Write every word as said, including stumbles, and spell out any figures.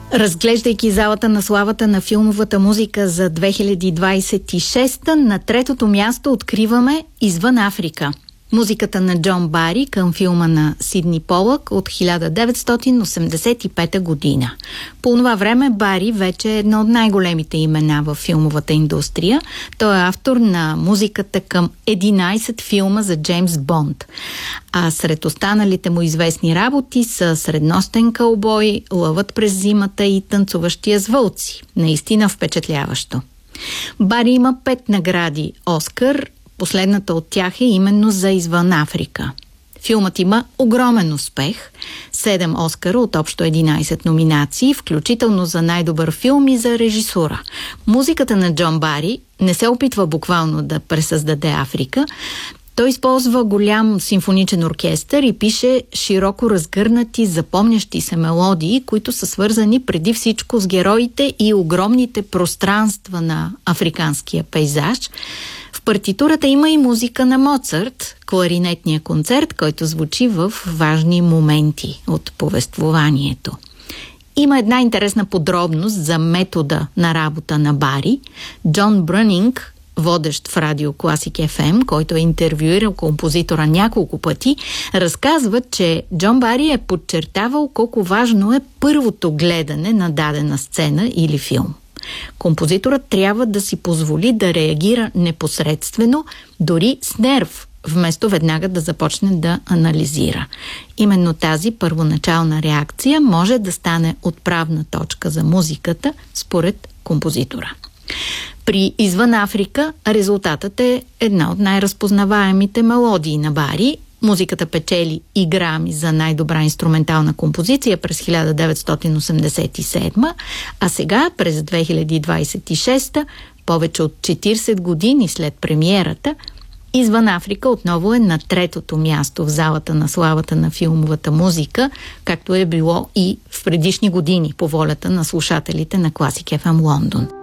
Разглеждайки залата на славата на филмовата музика за две хиляди двадесет и шеста, на третото място откриваме "Извън Африка". Музиката на Джон Бари към филма на Сидни Полък от хиляда деветстотин осемдесет и пета година. По това време Бари вече е едно от най-големите имена в филмовата индустрия. Той е автор на музиката към единадесет филма за Джеймс Бонд. А сред останалите му известни работи са "Среднощен кълбой", "Лъвът през зимата" и "Танцуващия с вълци". Наистина впечатляващо. Бари има пет награди Оскар. Последната от тях е именно за "Извън Африка". Филмът има огромен успех. седем Оскара от общо единадесет номинации, включително за най-добър филм и за режисура. Музиката на Джон Бари не се опитва буквално да пресъздаде Африка. Той използва голям симфоничен оркестър и пише широко разгърнати, запомнящи се мелодии, които са свързани преди всичко с героите и огромните пространства на африканския пейзаж. В партитурата има и музика на Моцарт, кларинетния концерт, който звучи в важни моменти от повествованието. Има една интересна подробност за метода на работа на Бари. Джон Брънинг, водещ в Радио Класик Еф Ем, който е интервюирал композитора няколко пъти, разказва, че Джон Бари е подчертавал колко важно е първото гледане на дадена сцена или филм. Композиторът трябва да си позволи да реагира непосредствено, дори с нерв, вместо веднага да започне да анализира. Именно тази първоначална реакция може да стане отправна точка за музиката, според композитора. При "Извън Африка" резултатът е една от най-разпознаваемите мелодии на Бари. Музиката печели и Грами за най-добра инструментална композиция през хиляда деветстотин осемдесет и седма, а сега, през две хиляди двадесет и шеста, повече от четиридесет години след премиерата, "Извън Африка" отново е на третото място в залата на славата на филмовата музика, както е било и в предишни години по волята на слушателите на Класик Еф Ем Лондон.